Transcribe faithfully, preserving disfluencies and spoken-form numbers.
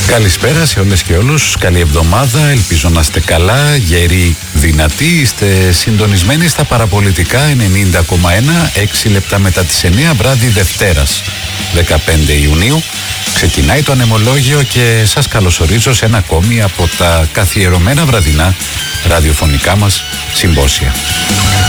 Καλησπέρα σε όλες και όλους, καλή εβδομάδα, ελπίζω να είστε καλά, γεροί, δυνατοί, είστε συντονισμένοι στα παραπολιτικά ενενήντα κόμμα ένα, έξι λεπτά μετά τις εννιά, βράδυ Δευτέρας, δεκαπέντε Ιουνίου. Ξεκινάει το ανεμολόγιο και σας καλωσορίζω σε ένα ακόμη από τα καθιερωμένα βραδινά ραδιοφωνικά μας συμπόσια.